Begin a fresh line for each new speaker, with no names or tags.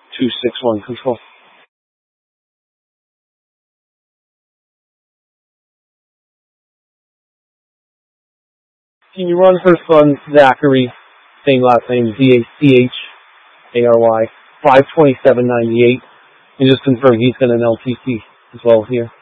261 control. Can you run her son, Zachary, same last name, Z-A-C-H-A-R-Y, 527.98, and just confirm he's got an LTC as well here?